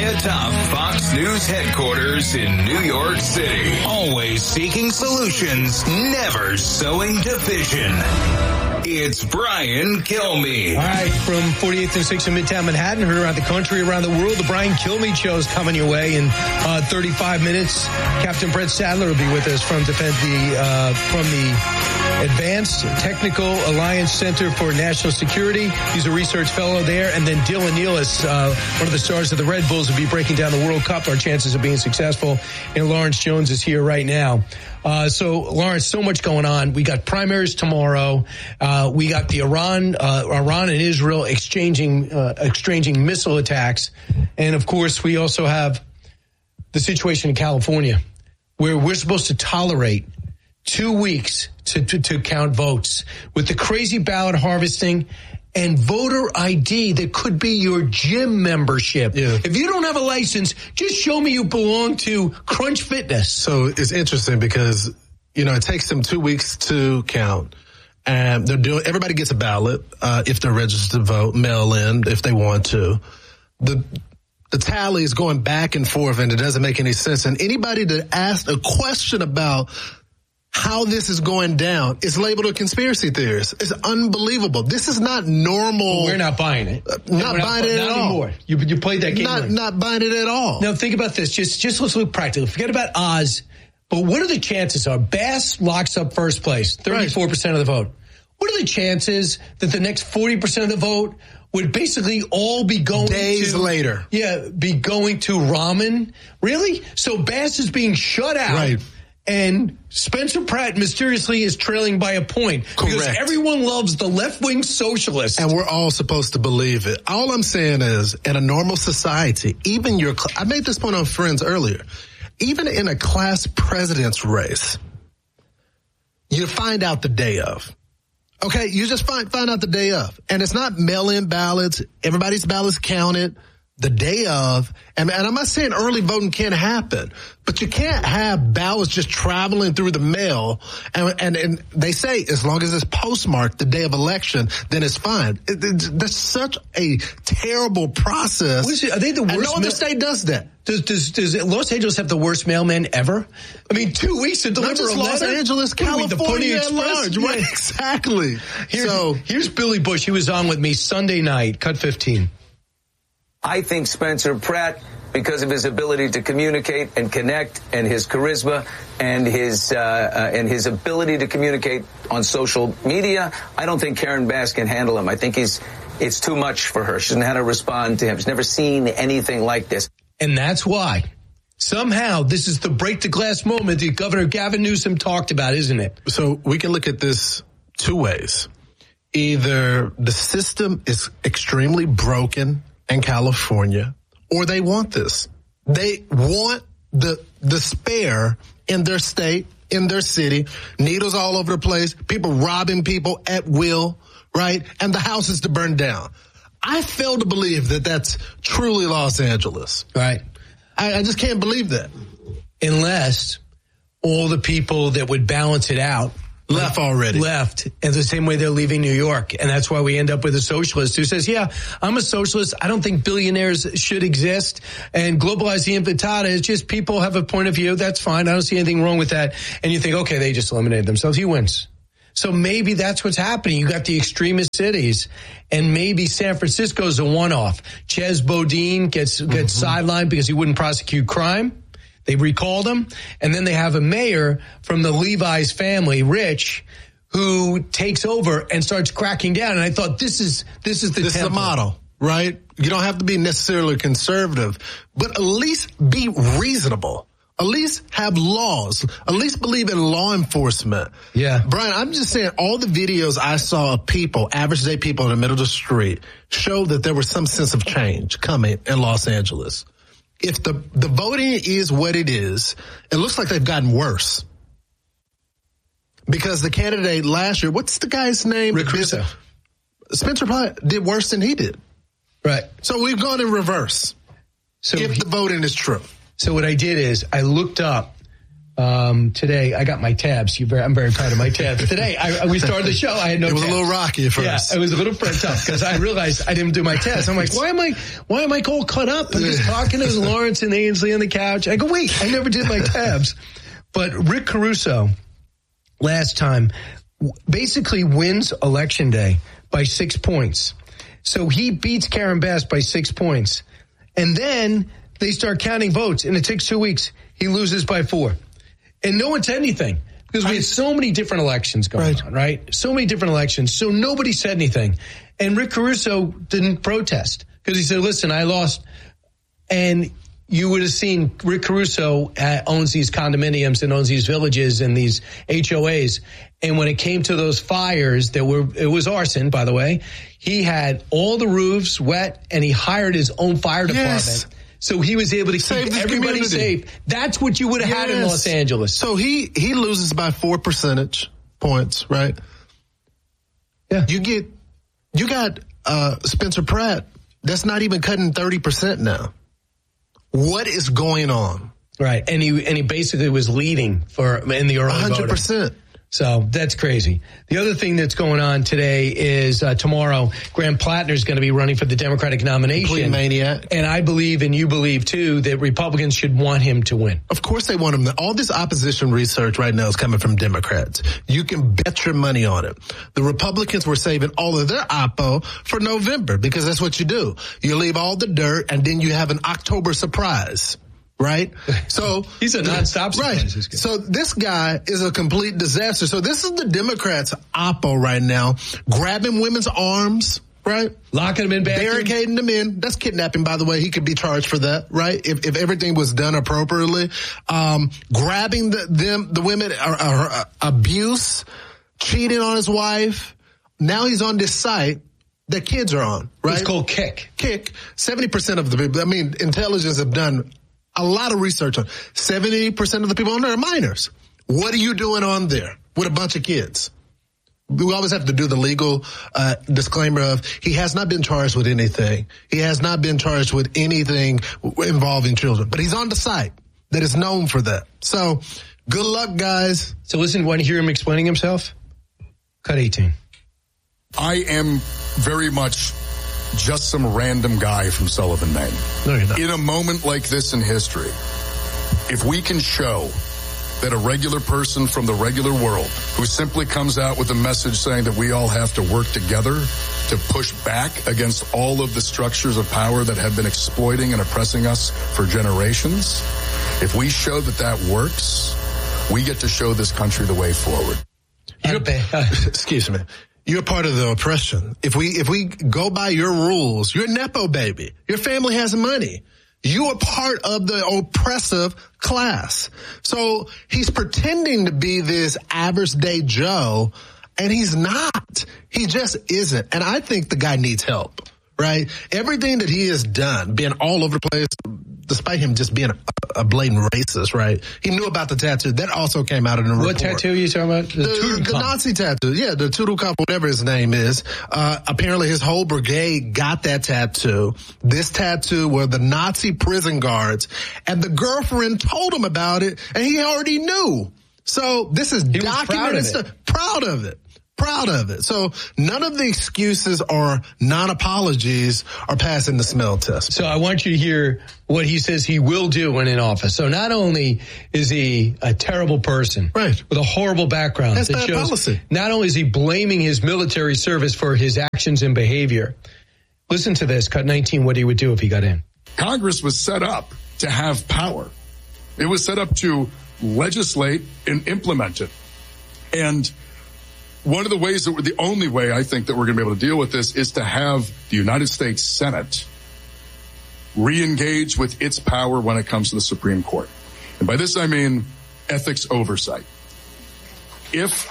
atop Fox News headquarters in New York City. Always seeking solutions, never sowing division. It's Brian Kilmeade. All right, from 48th and 6th in Midtown Manhattan, heard around the country, around the world, the Brian Kilmeade Show is coming your way in 35 minutes. Captain Brett Sadler will be with us from the Advanced Technical Alliance Center for National Security. He's a research fellow there. And then Dylan Nealis, one of the stars of the Red Bulls, will be breaking down the World Cup, our chances of being successful. And Lawrence Jones is here right now. So, Lawrence, so much going on. We got primaries tomorrow. We got the Iran and Israel exchanging missile attacks. And, of course, we also have the situation in California where we're supposed to tolerate 2 weeks to count votes with the crazy ballot harvesting and voter ID that could be your gym membership. Yeah. If you don't have a license, just show me you belong to Crunch Fitness. So it's interesting because, it takes them 2 weeks to count. And everybody gets a ballot, if they're registered to vote, mail in if they want to. The tally is going back and forth and it doesn't make any sense. And anybody that asked a question about how this is going down is labeled a conspiracy theorist. It's unbelievable. This is not normal. We're not buying it. Not buying it at all. Anymore. You played that game. Not buying it at all. Now think about this. Just let's look practical. Forget about Oz. But what are the chances? Bass locks up first place, 34% of the vote. What are the chances that the next 40% of the vote would basically all be going days later? Yeah, be going to ramen. Really? So Bass is being shut out. Right. And Spencer Pratt mysteriously is trailing by a point. Correct. Because everyone loves the left-wing socialists. And we're all supposed to believe it. All I'm saying is, in a normal society, even I made this point on Friends earlier, even in a class president's race, you find out the day of. Okay, you just find out the day of. And it's not mail-in ballots. Everybody's ballots counted the day of. And I'm not saying early voting can't happen, but you can't have ballots just traveling through the mail. And they say as long as it's postmarked the day of election, then it's fine. That's such a terrible process. Are they the worst? And no other state does that. Does Los Angeles have the worst mailman ever? I mean, 2 weeks to deliver a letter? Los Angeles, California at large. Yeah. Right, exactly. Here's Billy Bush. He was on with me Sunday night, cut 15. I think Spencer Pratt, because of his ability to communicate and connect and his charisma and his ability to communicate on social media, I don't think Karen Bass can handle him. I think it's too much for her. She doesn't know how to respond to him. She's never seen anything like this. And that's why. Somehow, this is the break the glass moment that Governor Gavin Newsom talked about, isn't it? So we can look at this two ways. Either the system is extremely broken in California, or they want this. They want the spare in their state, in their city, needles all over the place, people robbing people at will, right? And the houses to burn down. I fail to believe that that's truly Los Angeles. Right. I just can't believe that. Unless all the people that would balance it out left already. Left, and the same way they're leaving New York. And that's why we end up with a socialist who says, yeah, I'm a socialist. I don't think billionaires should exist. And globalize the invitada is just people have a point of view. That's fine. I don't see anything wrong with that. And you think, okay, they just eliminated themselves. He wins. So maybe that's what's happening. You got the extremist cities, and maybe San Francisco's a one-off. Ches Bodine gets sidelined because he wouldn't prosecute crime. They recalled him, and then they have a mayor from the Levi's family, Rich, who takes over and starts cracking down. And I thought, this is the model, right? You don't have to be necessarily conservative, but at least be reasonable. At least have laws. At least believe in law enforcement. Yeah. Brian, I'm just saying all the videos I saw of people, average day people in the middle of the street, showed that there was some sense of change coming in Los Angeles. If the voting is what it is, it looks like they've gotten worse. Because the candidate last year, what's the guy's name? Rick Russo. Spencer Pratt did worse than he did. Right. So we've gone in reverse. So if the voting is true. So what I did is I looked up today. I got my tabs. I'm very proud of my tabs. Today, we started the show. I had no tabs. It was a little rocky at first. Yeah, it was a little tough because I realized I didn't do my tabs. I'm like, why am I all cut up? I'm just talking to Lawrence and Ainsley on the couch. I go, wait, I never did my tabs. But Rick Caruso, last time, basically wins Election Day by 6 points. So he beats Karen Bass by 6 points. And then they start counting votes, and it takes 2 weeks. He loses by 4. And no one said anything because we had so many different elections going on, right? So many different elections. So nobody said anything. And Rick Caruso didn't protest because he said, listen, I lost. And you would have seen Rick Caruso owns these condominiums and owns these villages and these HOAs. And when it came to those fires, it was arson, by the way. He had all the roofs wet and he hired his own fire department. Yes. So he was able to keep everybody safe. That's what you would have had in Los Angeles. So he loses by 4 percentage points, right? Yeah. You got Spencer Pratt. That's not even cutting 30% now. What is going on? Right. And he basically was leading in the early 100%. voting. So that's crazy. The other thing that's going on today is tomorrow, Graham Plattner is going to be running for the Democratic nomination. Complete maniac. And I believe, and you believe too, that Republicans should want him to win. Of course they want him. All this opposition research right now is coming from Democrats. You can bet your money on it. The Republicans were saving all of their oppo for November because that's what you do. You leave all the dirt and then you have an October surprise. Right? So he's a nonstop surprise. Right. So this guy is a complete disaster. So this is the Democrats' oppo right now, grabbing women's arms, right? Locking them in, barricading them in. That's kidnapping, by the way. He could be charged for that, right? If everything was done appropriately. Grabbing the women, abuse, cheating on his wife. Now he's on this site that kids are on, right? It's called Kick. 70% of the people, intelligence have done a lot of research on 70% of the people on there are minors. What are you doing on there with a bunch of kids? We always have to do the legal disclaimer of he has not been charged with anything. He has not been charged with anything involving children. But he's on the site that is known for that. So good luck, guys. So listen, want to hear him explaining himself? Cut 18. I am very much just some random guy from Sullivan, Maine. No, you're not. In a moment like this in history, if we can show that a regular person from the regular world who simply comes out with a message saying that we all have to work together to push back against all of the structures of power that have been exploiting and oppressing us for generations, if we show that works, we get to show this country the way forward. Excuse me. You're part of the oppression. If we go by your rules, you're Nepo baby. Your family has money. You are part of the oppressive class. So he's pretending to be this average day Joe, and he's not. He just isn't. And I think the guy needs help, right? Everything that he has done, being all over the place, despite him just being a blatant racist, right? He knew about the tattoo. That also came out in the report. What tattoo are you talking about? The Nazi tattoo. Yeah, the Tudelkamp, whatever his name is. Apparently his whole brigade got that tattoo. This tattoo were the Nazi prison guards. And the girlfriend told him about it, and he already knew. So this is documented stuff. Proud of it. So none of the excuses or non-apologies are passing the smell test. So I want you to hear what he says he will do when in office. So not only is he a terrible person, right, with a horrible background, that's bad policy. Not only is he blaming his military service for his actions and behavior. Listen to this, cut 19, what he would do if he got in. Congress was set up to have power. It was set up to legislate and implement it. And one of the ways the only way I think that we're going to be able to deal with this is to have the United States Senate re-engage with its power when it comes to the Supreme Court. And by this I mean ethics oversight. If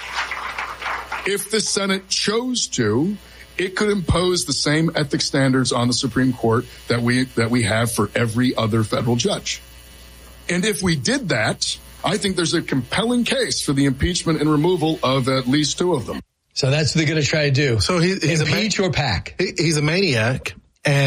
the Senate chose to, it could impose the same ethics standards on the Supreme Court that we have for every other federal judge. And if we did that, I think there's a compelling case for the impeachment and removal of at least 2 of them. So that's what they're going to try to do. So he's impeach or pack. He's a maniac, and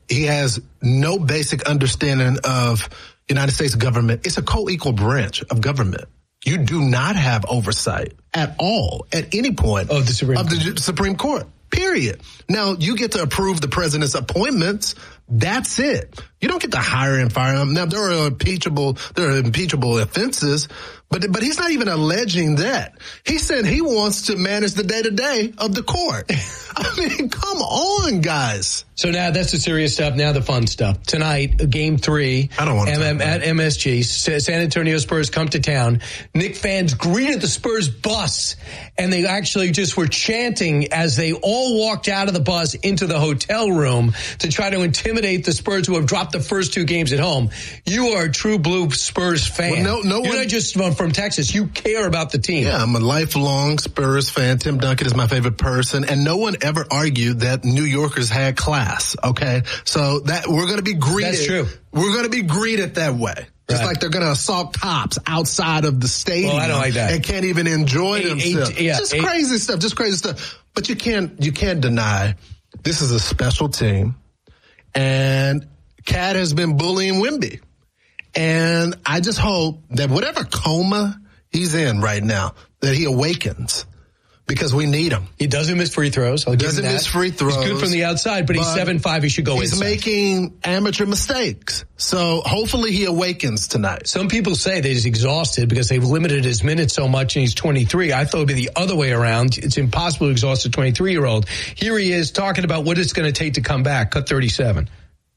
He has no basic understanding of United States government. It's a co-equal branch of government. You do not have oversight at all at any point of the Supreme Court. Period. Now, you get to approve the president's appointments. That's it. You don't get to hire and fire him. Now, there are impeachable offenses, but he's not even alleging that. He said he wants to manage the day-to-day of the court. I mean, come on, guys. So now that's the serious stuff. Now the fun stuff. Tonight, Game 3 I don't want to at MSG. San Antonio Spurs come to town. Knicks fans greeted the Spurs bus, and they actually just were chanting as they all walked out of the bus into the hotel room to try to intimidate the Spurs, who have dropped the first 2 games at home. You are a true blue Spurs fan. Well, You're not just from Texas. You care about the team. Yeah, I'm a lifelong Spurs fan. Tim Duncan is my favorite person, and no one ever argued that New Yorkers had class. Okay, so that we're going to be greeted. That's true. We're going to be greeted that way. Just like they're going to assault cops outside of the stadium. Well, I don't like that. And can't even enjoy themselves. Crazy stuff. Just crazy stuff. But you can't deny this is a special team, and Cat has been bullying Wemby. And I just hope that whatever coma he's in right now, that he awakens. Because we need him. He doesn't miss free throws. He doesn't miss free throws. He's good from the outside, but he's 7'5". He should go inside. He's making amateur mistakes. So hopefully he awakens tonight. Some people say that he's exhausted because they've limited his minutes so much and he's 23. I thought it would be the other way around. It's impossible to exhaust a 23-year-old. Here he is talking about what it's going to take to come back. Cut 37.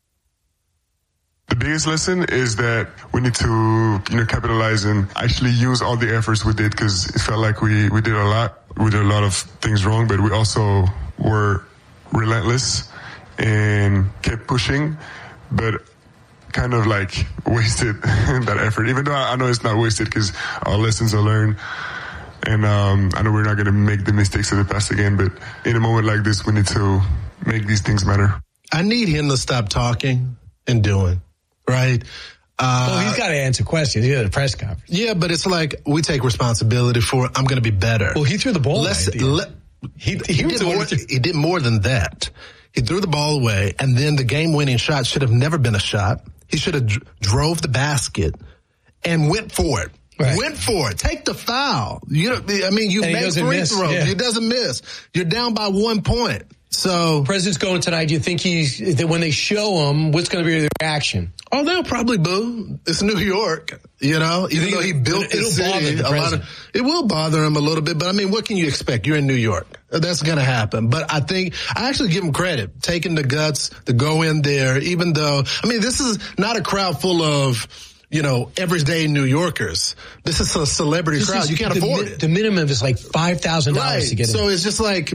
The biggest lesson is that we need to, capitalize and actually use all the efforts we did, because it felt like we did a lot. We did a lot of things wrong, but we also were relentless and kept pushing, but kind of like wasted that effort, even though I know it's not wasted because our lessons are learned. And I know we're not going to make the mistakes of the past again, but in a moment like this, we need to make these things matter. I need him to stop talking and doing. Right. Well, he's got to answer questions. He had a press conference. Yeah, but it's like we take responsibility for it. I'm going to be better. Well, he threw the ball away. He did more than that. He threw the ball away, and then the game-winning shot should have never been a shot. He should have drove the basket and went for it. Right. Went for it. Take the foul. You make free throws. Yeah. He doesn't miss. You're down by 1 point. So President's going tonight. Do you think that when they show him, what's going to be the reaction? Oh, they'll probably boo. It's New York, even though he built this city. It will bother him a little bit, but I mean, what can you expect? You're in New York. That's going to happen. But I think I actually give him credit, taking the guts to go in there, even though, this is not a crowd full of, everyday New Yorkers. This is a celebrity crowd. You can't afford it. The minimum is like $5,000 to get in. So it's just like,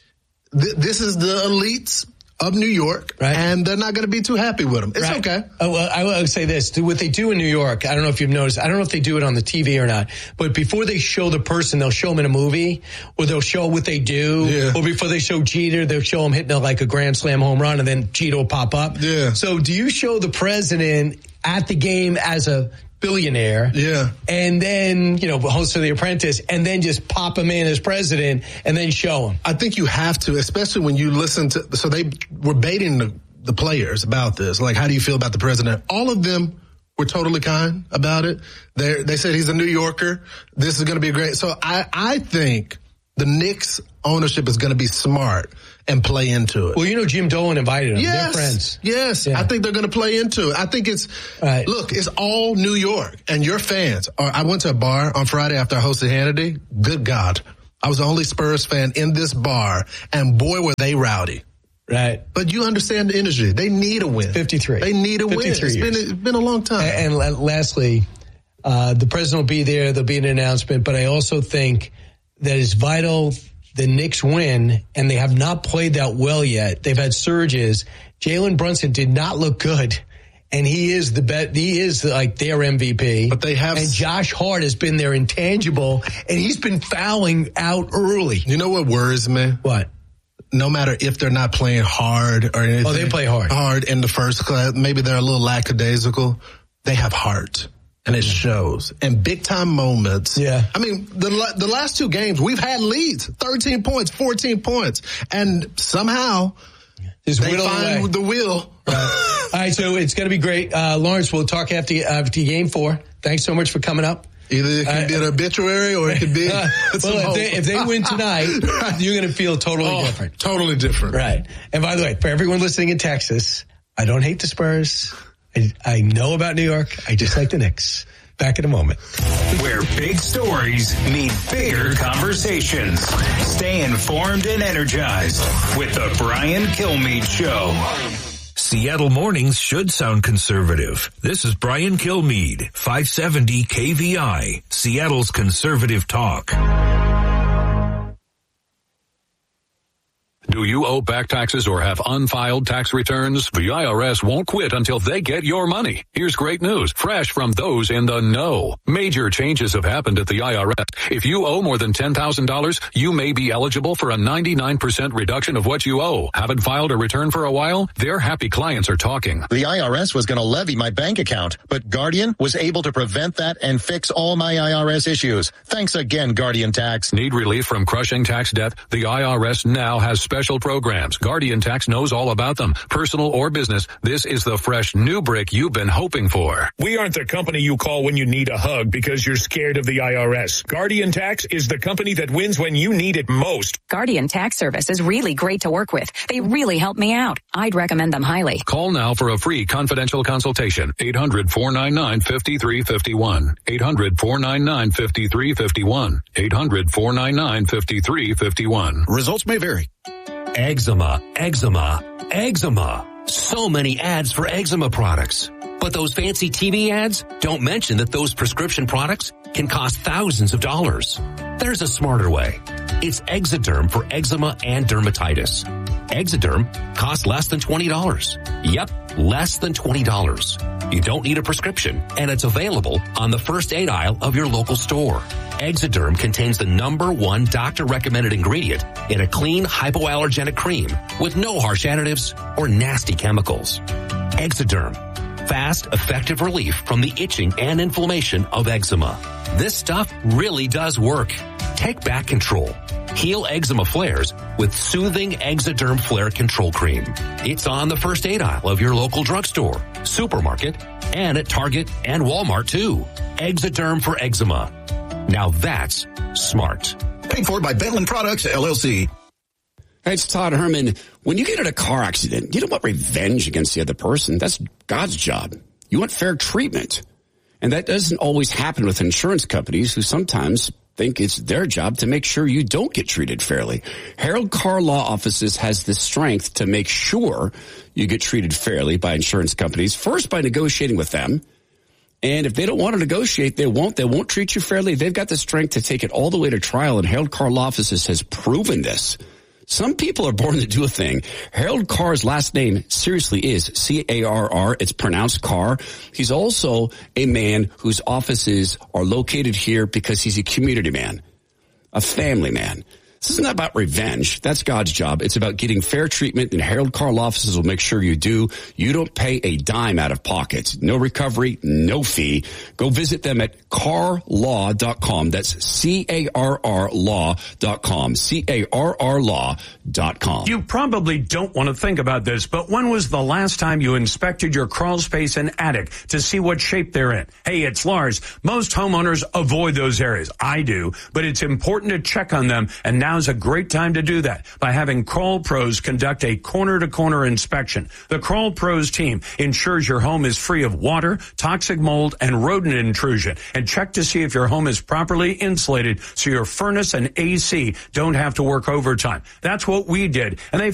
this is the elites of New York, right? And they're not going to be too happy with them. It's okay. Oh, well, I will say this. What they do in New York, I don't know if you've noticed, I don't know if they do it on the TV or not, but before they show the person, they'll show them in a movie, or they'll show what they do, or before they show Jeter, they'll show him hitting a Grand Slam home run, and then Jeter will pop up. Yeah. So do you show the president at the game as a billionaire, and then, host of The Apprentice, and then just pop him in as president and then show him? I think you have to, especially when you listen to, so they were baiting the players about this. Like, how do you feel about the president? All of them were totally kind about it. They said he's a New Yorker. This is going to be great. So I think the Knicks ownership is going to be smart and play into it. Well, Jim Dolan invited them. Yes, they're friends. Yes, I think they're going to play into it. I think it's, look, it's all New York, and your fans. I went to a bar on Friday after I hosted Hannity. Good God. I was the only Spurs fan in this bar, and boy, were they rowdy. Right. But you understand the energy. They need a win. 53. They need a win. It's been a long time. And lastly, the president will be there. There'll be an announcement, but I also think that it's vital the Knicks win, and they have not played that well yet. They've had surges. Jalen Brunson did not look good, and he is like their MVP. But they have, and Josh Hart has been their intangible, and he's been fouling out early. You know what worries me? What? No matter if they're not playing hard or anything. Oh, they play hard. Hard in the first class. Maybe they're a little lackadaisical. They have heart. And it shows. And big-time moments. Yeah. The last 2 games, we've had leads. 13 points, 14 points. And somehow, Just They whittle find away. the wheel. All right, so it's going to be great. Lawrence, we'll talk after Game 4. Thanks so much for coming up. Either it could be an obituary or it could be if they win tonight, you're going to feel totally different. Totally different. Right. And by the way, for everyone listening in Texas, I don't hate the Spurs. I know about New York. I just like the Knicks. Back in a moment. Where big stories meet bigger conversations. Stay informed and energized with the Brian Kilmeade Show. Seattle mornings should sound conservative. This is Brian Kilmeade, 570 KVI, Seattle's conservative talk. Do you owe back taxes or have unfiled tax returns? The IRS won't quit until they get your money. Here's great news, fresh from those in the know. Major changes have happened at the IRS. If you owe more than $10,000, you may be eligible for a 99% reduction of what you owe. Haven't filed a return for a while? Their happy clients are talking. The IRS was going to levy my bank account, but Guardian was able to prevent that and fix all my IRS issues. Thanks again, Guardian Tax. Need relief from crushing tax debt? The IRS now has special programs. Guardian Tax knows all about them. Personal or business, this is the fresh new brick you've been hoping for. We aren't the company you call when you need a hug because you're scared of the IRS. Guardian Tax is the company that wins when you need it most. Guardian Tax Service is really great to work with. They really help me out. I'd recommend them highly. Call now for a free confidential consultation. 800-499-5351. 800-499-5351. 800-499-5351. Results may vary. Eczema, eczema, eczema. So many ads for eczema products. But those fancy TV ads don't mention that those prescription products can cost thousands of dollars. There's a smarter way. It's Exoderm for eczema and dermatitis. Exoderm costs less than $20. Yep, less than $20. You don't need a prescription, and it's available on the first aid aisle of your local store. Exoderm contains the #1 doctor-recommended ingredient in a clean, hypoallergenic cream with no harsh additives or nasty chemicals. Exoderm. Fast, effective relief from the itching and inflammation of eczema. This stuff really does work. Take back control. Heal eczema flares with soothing Exoderm Flare Control Cream. It's on the first aid aisle of your local drugstore, supermarket, and at Target and Walmart too. Exoderm for eczema. Now that's smart. Paid for by Bentland Products, LLC. Hey, it's Todd Herman. When you get in a car accident, you don't want revenge against the other person. That's God's job. You want fair treatment. And that doesn't always happen with insurance companies who sometimes think it's their job to make sure you don't get treated fairly. Harold Carr Law Offices has the strength to make sure you get treated fairly by insurance companies, first by negotiating with them. And if they don't want to negotiate, they won't treat you fairly. They've got the strength to take it all the way to trial, and Harold Carr Law Offices has proven this. Some people are born to do a thing. Harold Carr's last name seriously is C-A-R-R. It's pronounced Carr. He's also a man whose offices are located here because he's a community man, a family man. This isn't about revenge. That's God's job. It's about getting fair treatment, and Harold Carr Law Offices will make sure you do. You don't pay a dime out of pocket. No recovery, no fee. Go visit them at carrlaw.com. That's C-A-R-R law.com. C-A-R-R law.com. You probably don't want to think about this, but when was the last time you inspected your crawl space and attic to see what shape they're in? Hey, it's Lars. Most homeowners avoid those areas. I do, but it's important to check on them, and now's a great time to do that by having Crawl Pros conduct a corner-to-corner inspection. The Crawl Pros team ensures your home is free of water, toxic mold, and rodent intrusion, and check to see if your home is properly insulated so your furnace and AC don't have to work overtime. That's what we did, and they